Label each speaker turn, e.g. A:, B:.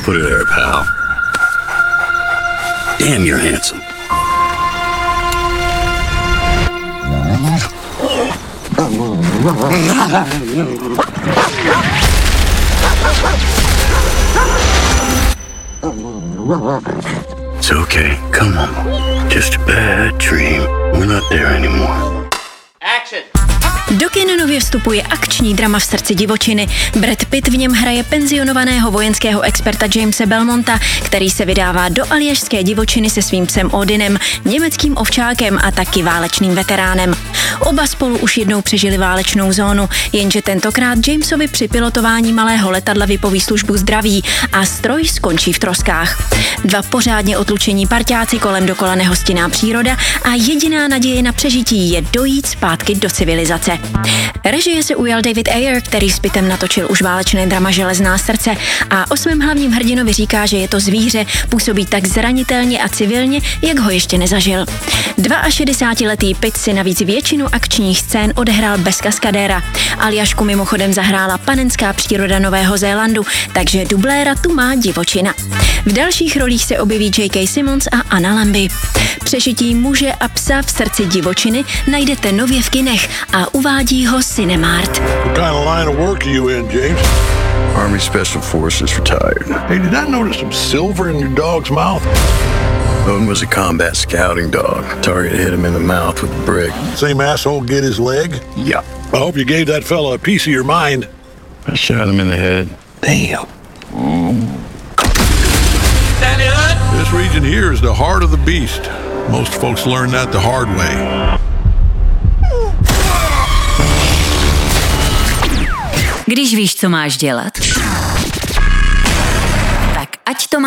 A: Put it there, pal. Damn, you're handsome. It's okay. Come on. Just a bad dream. We're not there anymore.
B: Action!
C: Do kin nově vstupuje akční drama v srdci divočiny. Brad Pitt v něm hraje penzionovaného vojenského experta Jamese Belmonta, který se vydává do aljašské divočiny se svým psem Odinem, německým ovčákem a taky válečným veteránem. Oba spolu už jednou přežili válečnou zónu, jenže tentokrát Jamesovi při pilotování malého letadla vypoví službu zdraví a stroj skončí v troskách. Dva pořádně otlučení parťáci kolem dokola nehostinná příroda a jediná naděje na přežití je dojít zpátky do civilizace. Režie se ujal David Ayer, který s Pittem natočil už válečné drama Železná srdce a o svém hlavním hrdinovi říká, že je to zvíře, působí tak zranitelně a civilně, jak ho ještě nezažil. 62letý Pitt si navíc většinu akčních scén odehrál bez kaskadéra. Aljašku mimochodem zahrála panenská příroda Nového Zélandu, takže dubléra tu má divočina. V dalších rolích se objeví J.K. Simmons a Anna Lambie. Přežití muže a psa v srdci divočiny najdete nově v kinech a uvádí ho Cinemark.
D: What kind of line of work are you in, James?
A: Army Special Forces retired.
D: Hey, did I notice some silver in your dog's mouth?
A: Odin was a combat scouting dog. Target hit him in the mouth with a brick.
D: Same asshole get his leg?
A: Yeah.
D: I hope you gave that fella a piece of your mind.
A: I shot him in the head.
D: Damn.
B: Stand it!
D: This region here is the heart of the beast. Most folks learn that the hard way.
E: Když víš, co máš dělat, tak ať to